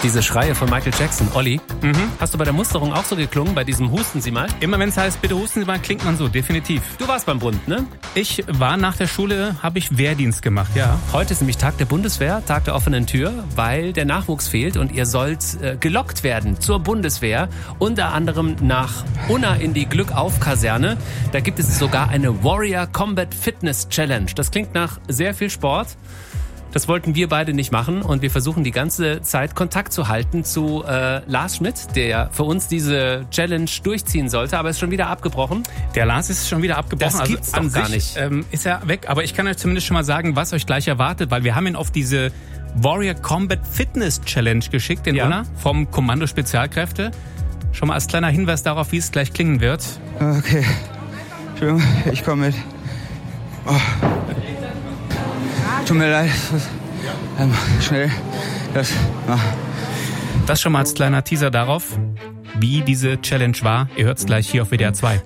Diese Schreie von Michael Jackson. Olli, hast du bei der Musterung auch so geklungen, bei diesem Husten Sie mal? Immer wenn es heißt, bitte husten Sie mal, klingt man so, definitiv. Du warst beim Bund, ne? Ich war nach der Schule, habe ich Wehrdienst gemacht, ja. Heute ist nämlich Tag der Bundeswehr, Tag der offenen Tür, weil der Nachwuchs fehlt und ihr sollt gelockt werden zur Bundeswehr. Unter anderem nach Unna in die Glückauf-Kaserne. Da gibt es sogar eine Warrior Combat Fitness Challenge. Das klingt nach sehr viel Sport. Das wollten wir beide nicht machen und wir versuchen die ganze Zeit Kontakt zu halten zu Lars Schmidt, der für uns diese Challenge durchziehen sollte, aber ist schon wieder abgebrochen. Der Lars ist schon wieder abgebrochen. Das gibt's doch gar nicht. Ist er weg, aber ich kann euch zumindest schon mal sagen, was euch gleich erwartet, weil wir haben ihn auf diese Warrior Combat Fitness Challenge geschickt in Unna vom Kommando Spezialkräfte. Schon mal als kleiner Hinweis darauf, wie es gleich klingen wird. Okay, Entschuldigung, ich komme mit. Oh. Tut mir leid, schnell das machen. Das schon mal als kleiner Teaser darauf, wie diese Challenge war. Ihr hört es gleich hier auf WDR 2.